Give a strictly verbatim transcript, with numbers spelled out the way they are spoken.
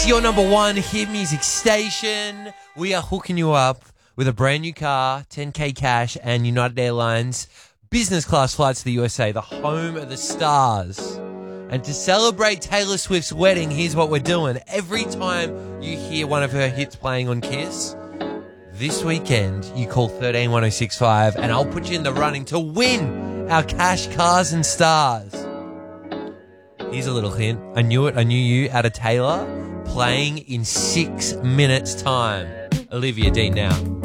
It's your number one hit music station. We are hooking you up with a brand new car, ten K cash, and United Airlines business class flights to the U S A, the home of the stars. And to celebrate Taylor Swift's wedding, here's what we're doing. Every time you hear one of her hits playing on Kiss, this weekend you call one three one oh six five and I'll put you in the running to win our cash, cars and stars. Here's a little hint. I Knew It, I Knew You out of Taylor, playing in six minutes time. Olivia Dean now.